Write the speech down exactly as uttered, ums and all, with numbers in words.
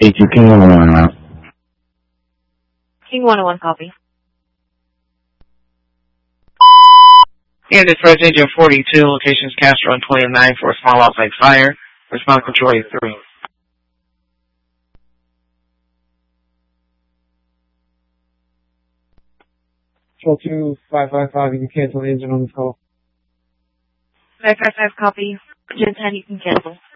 H U King one oh one out. King one oh one, copy. And Express Agent forty-two, locations Castro and twenty-nine for a small outside fire. Response control eighty-three. Control two, five five five, you can cancel the engine on this call. five five five, copy. Engine ten, you can cancel.